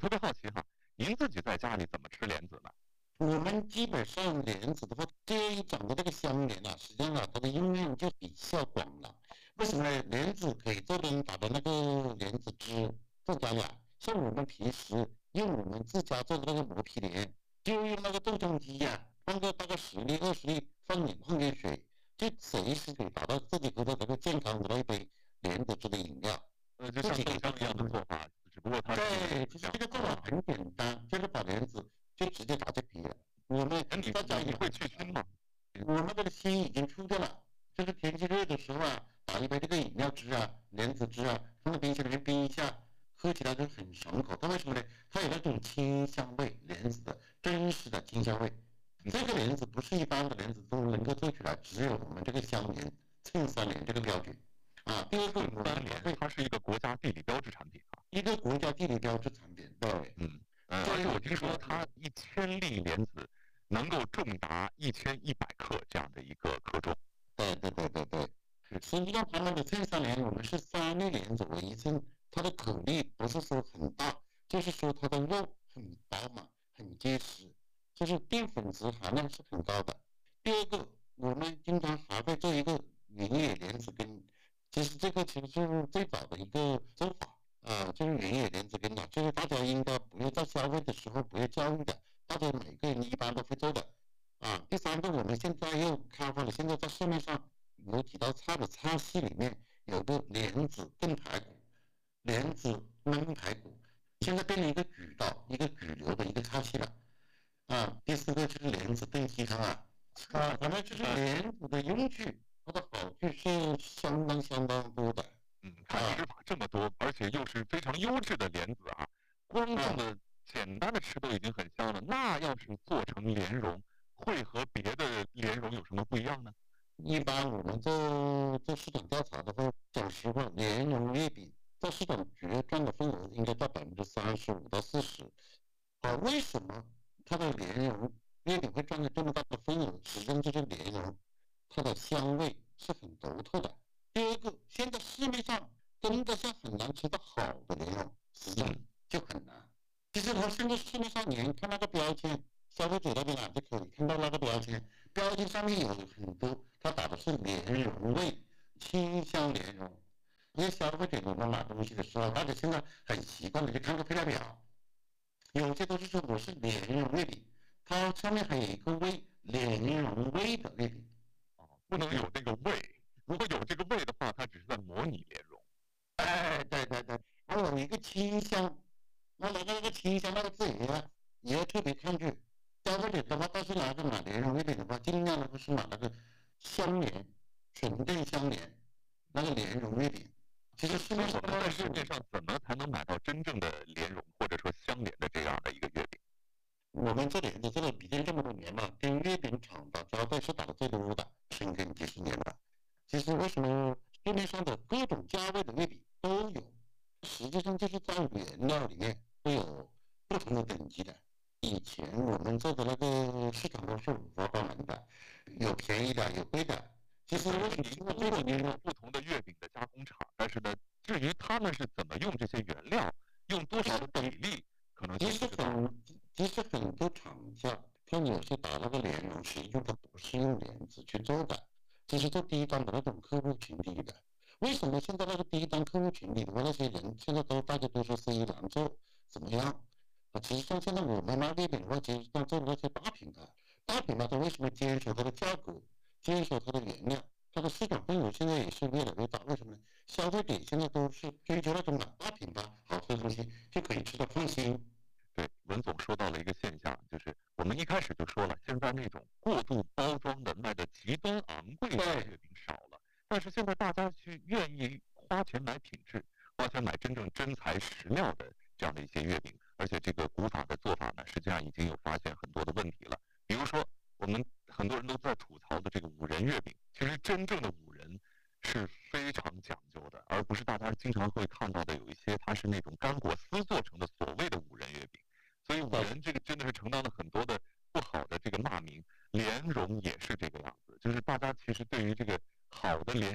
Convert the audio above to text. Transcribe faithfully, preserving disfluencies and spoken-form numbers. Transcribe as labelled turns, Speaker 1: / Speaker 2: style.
Speaker 1: 特别好奇哈，您自己在家里怎么吃莲子呢？
Speaker 2: 我们基本上莲子的话，这一种的这个香莲啊，实际上啊，它的应用就比较广了。为什么呢？莲子可以做成打的那个莲子汁，做干了。像我们平时用我们自家做的那个磨皮莲，就用那个豆浆机呀、啊，放个大概十粒、二十粒，放点矿泉水，就随时可以达到自己喝的那个健康的那一杯莲子汁的饮料。
Speaker 1: 呃，就像豆
Speaker 2: 自己给它
Speaker 1: 浆一样的做法，只不过它是
Speaker 2: 对，其实
Speaker 1: 这样
Speaker 2: 这个做法
Speaker 1: 啊。
Speaker 2: 很简单，就是把莲子就直接打在皮了。我们
Speaker 1: 哎，你
Speaker 2: 在家里
Speaker 1: 你会去腥吗？
Speaker 2: 我们这个心已经出掉了，就是天气热的时候啊，打一杯这个饮料汁啊、莲子汁啊，放在冰箱里面冰一下，喝起来就很爽口。但为什么呢？它有那种清香味，莲子的真实的清香味。这个莲子不是一般的莲子都能够做出来，只有我们这个香莲、衬三莲这个标准啊。第二个，我们
Speaker 1: 三联，
Speaker 2: 会
Speaker 1: 它是一个国家地理标志产品啊。
Speaker 2: 一个国家地理标志产品，对，
Speaker 1: 嗯，呃，而且我听
Speaker 2: 这
Speaker 1: 说它一千粒莲子能够重达一千一百克这样的一个克重。
Speaker 2: 对对对对对，
Speaker 1: 是，
Speaker 2: 实际上它那个衬三莲，我们是三粒莲子为一称，它的颗粒不是说很大，就是说它的肉很饱满、很结实，就是淀粉质含量是很高的。第二个，我们经常还会做一个原野莲子羹，其实这个其实是最早的一个做法啊，就是原野莲子羹啊，就是大家应该不会在消费的时候不会教育的，大家每个人一般都会做的。啊，第三个，我们现在又开发了，现在在市面上有几道菜的菜系里面有个莲子炖排骨、莲子焖排骨，现在变成一个主道、一个主流的一个菜系了。啊，第四个就是莲子炖鸡汤啊，啊，反正就是莲子的用处，它的好处是相当相当多的。
Speaker 1: 嗯，它吃
Speaker 2: 啊
Speaker 1: 法这么多，而且又是非常优质的莲子啊，光这
Speaker 2: 啊，
Speaker 1: 么简单的吃都已经很香了。那要是做成莲蓉，会和别的莲蓉有什么不一样呢？
Speaker 2: 一般我们做做市场调查的话，讲实话，莲蓉月饼在市场决占的份额应该在百分之三十五到四十。啊，为什么它的莲蓉月饼会占了这么大的份额？实际上就是莲蓉它的香味是很独特的。第二个，现在市面上真的是很难吃到好的莲蓉，实际上
Speaker 1: 嗯，
Speaker 2: 就很难。其实它现在市面上，你看那个标签，消费者那边啊就可以看到那个标签，标签上面有很多，它打的是莲蓉味，清香莲蓉。因为消费者我们买东西的时候，大家现在很习惯的就看个配料表，有些都是说我是莲蓉月饼，它上面还有一个味，莲蓉味的月饼。
Speaker 1: 哦，不能有这个味，如果有这个味的话，它只是在模拟莲蓉。
Speaker 2: 哎，对对对，还有一个清香，那那个那个清香那个字也要也要特别看去。消费者的话，倒是拿个买莲蓉月饼的话，尽量的不是买那个香莲，纯正香莲，那个莲蓉月饼。其实市面上
Speaker 1: 那我们在市面上怎么才能买到真正的莲蓉或者说香莲的这样的一个月饼？
Speaker 2: 我们这里的这个毕竟这么多年了，跟月饼厂的交道是打的最多的，深耕几十年了。其实为什么市面上的各种价位的月饼都有？实际上就是在原料里面会有不同的等级的。以前我们做的那个市场都是五花八门的，有便宜的，有贵的。其实为什么
Speaker 1: 您
Speaker 2: 现在这
Speaker 1: 工作您有
Speaker 2: 个
Speaker 1: 不同的月饼的加工厂，但是呢，至于他们是怎么用这些原料，用多少的比例，可能就
Speaker 2: 其实
Speaker 1: 不知道了。
Speaker 2: 很，其实很多厂家，他有些打那个莲蓉，实际上它不是用莲子去做的，这是做低端的那种客户群体的。为什么现在那个低端客户群体的话，那些人现在都大家都说生意难做，怎么样？啊，其实像现在我们卖月饼的话，其实像做的那些大品牌，大品牌它为什么坚守它的价格，坚守它的原料，它的市场份额现在也是越来越大？为什么呢？消费者现在都是追求那种买大品牌好吃的东西，就可以吃得放心。
Speaker 1: 对，文总说到了一个现象，就是我们一开始就说了，现在那种过度包装的、卖的极端昂贵的
Speaker 2: 对，
Speaker 1: 月饼少了，但是现在大家去愿意花钱买品质，花钱买真正真材实料的这样的一些月饼，而且这个古法的做法呢，实际上已经有发现很多的问题了。比如说，我们很多人都在吐槽的这个五仁月饼，其实真正的五仁是非常讲究的，而不是大家经常会看到的有一些它是那种干果丝做成